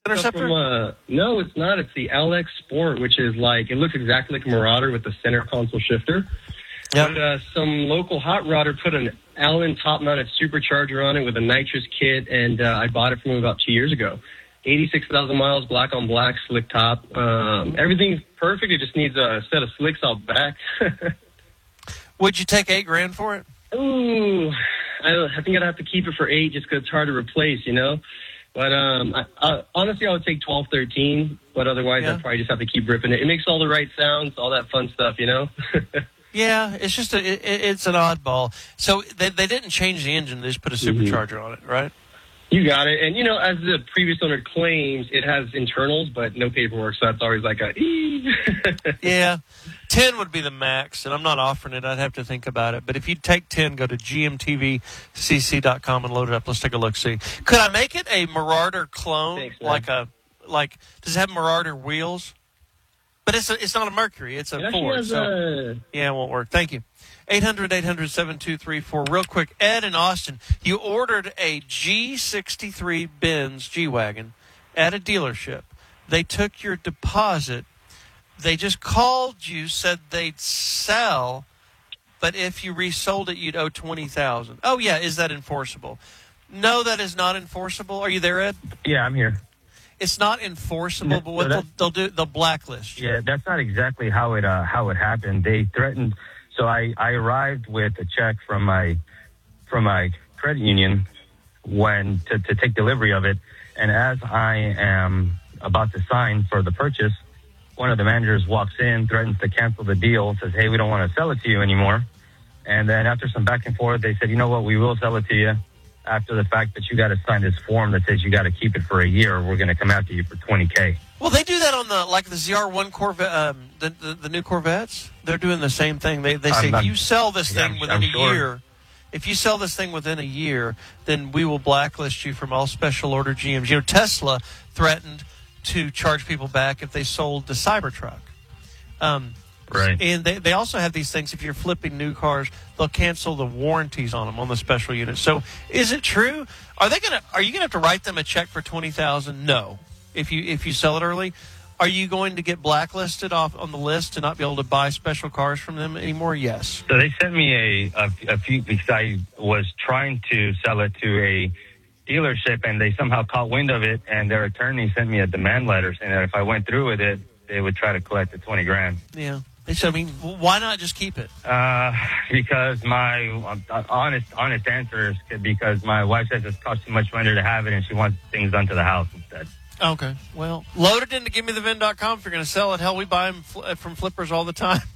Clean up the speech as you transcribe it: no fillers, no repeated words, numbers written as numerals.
Interceptor? No, it's not. It's the LX Sport, which is like, it looks exactly like a Marauder with the center console shifter. Yep. But some local hot rodder put an Allen top-mounted supercharger on it with a nitrous kit, and I bought it from him about 2 years ago. 86,000 miles, black on black, slick top. Everything's perfect. It just needs a set of slicks out back. Would you take $8,000 for it? Ooh, I think I'd have to keep it for 8 just because it's hard to replace, you know? But honestly, I would take 12, 13, but otherwise I'd probably just have to keep ripping it. It makes all the right sounds, all that fun stuff, you know? Yeah, it's just it's an oddball. So they didn't change the engine; they just put a supercharger on it, right? You got it. And, you know, as the previous owner claims, it has internals, but no paperwork, so that's always like a Yeah, 10 would be the max, and I'm not offering it. I'd have to think about it. But if you take 10, go to gmtvcc.com and load it up. Let's take a look-see. Could I make it a Marauder clone? Thanks, does it have Marauder wheels? But it's not a Mercury. It's a Ford. So yeah, it won't work. Thank you. 800-800-7234. Real quick, Ed in Austin, you ordered a G63 Benz G-Wagon at a dealership. They took your deposit. They just called you, said they'd sell, but if you resold it, you'd owe $20,000. Oh, yeah, is that enforceable? No, that is not enforceable. Are you there, Ed? Yeah, I'm here. It's not enforceable, but what they'll blacklist you. Yeah, that's not exactly how it happened. They threatened. So I arrived with a check from my credit union to take delivery of it, and as I am about to sign for the purchase, one of the managers walks in, threatens to cancel the deal, says, "Hey, we don't want to sell it to you anymore." And then after some back and forth, they said, "You know what? We will sell it to you after the fact, but you got to sign this form that says you got to keep it for a year. We're going to come after you for $20,000." Well, they do that on the ZR1 Corvette, the new Corvettes. They're doing the same thing. They say if you sell this thing within a year, if you sell this thing within a year, then we will blacklist you from all special order GMs. You know, Tesla threatened to charge people back if they sold the Cybertruck. Right. And they also have these things. If you're flipping new cars, they'll cancel the warranties on them on the special units. So, is it true? Are you gonna have to write them a check for $20,000? No. If you sell it early, are you going to get blacklisted off on the list to not be able to buy special cars from them anymore? Yes. So they sent me a few, because I was trying to sell it to a dealership, and they somehow caught wind of it, and their attorney sent me a demand letter saying that if I went through with it, they would try to collect the $20,000. Yeah. So, I mean, why not just keep it? Because my honest answer is because my wife says it's cost too much money to have it, and she wants things done to the house instead. Okay. Well, load it into GiveMeTheVin.com if you're going to sell it. Hell, we buy them from flippers all the time.